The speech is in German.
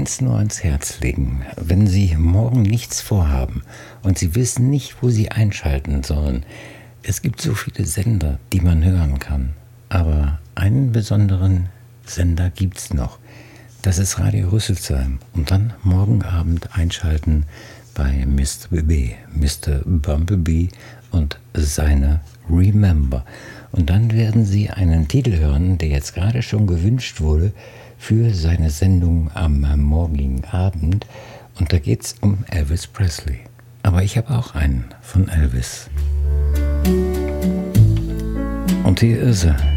eins nur ans Herz legen. Wenn Sie morgen nichts vorhaben und Sie wissen nicht, wo Sie einschalten sollen, es gibt so viele Sender, die man hören kann. Aber einen besonderen Sender gibt's noch. Das ist Radio Rüsselsheim. Und dann morgen Abend einschalten bei Mr. Bumblebee und seine Remember. Und dann werden Sie einen Titel hören, der jetzt gerade schon gewünscht wurde für seine Sendung am morgigen Abend. Und da geht's um Elvis Presley. Aber ich habe auch einen von Elvis. Und hier ist er.